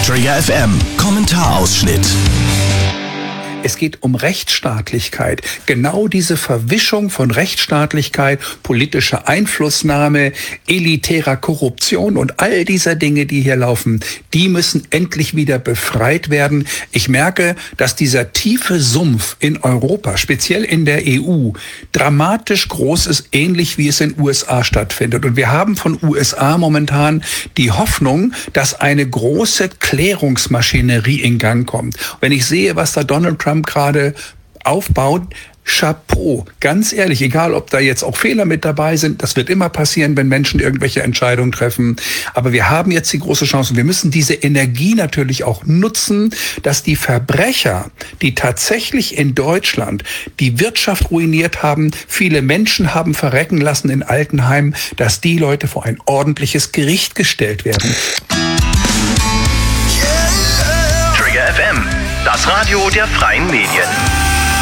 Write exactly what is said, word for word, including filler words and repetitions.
Trigger F M, Kommentarausschnitt. Es geht um Rechtsstaatlichkeit. Genau diese Verwischung von Rechtsstaatlichkeit, politischer Einflussnahme, elitärer Korruption und all dieser Dinge, die hier laufen, die müssen endlich wieder befreit werden. Ich merke, dass dieser tiefe Sumpf in Europa, speziell in der E U, dramatisch groß ist, ähnlich wie es in den U S A stattfindet. Und wir haben von U S A momentan die Hoffnung, dass eine große Klärungsmaschinerie in Gang kommt. Wenn ich sehe, was da Donald Trump gerade aufbaut, Chapeau, ganz ehrlich, egal ob da jetzt auch Fehler mit dabei sind, das wird immer passieren, wenn Menschen irgendwelche Entscheidungen treffen, aber wir haben jetzt die große Chance und wir müssen diese Energie natürlich auch nutzen, dass die Verbrecher, die tatsächlich in Deutschland die Wirtschaft ruiniert haben, viele Menschen haben verrecken lassen in Altenheimen, dass die Leute vor ein ordentliches Gericht gestellt werden. Trigger F M, das Radio der freien Medien.